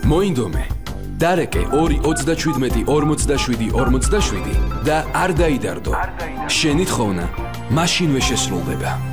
მოინდომე. დარეკე 2-27-47-47 და არ დაიდარდო. შენი თხოვნა მაშინვე შესრულდება.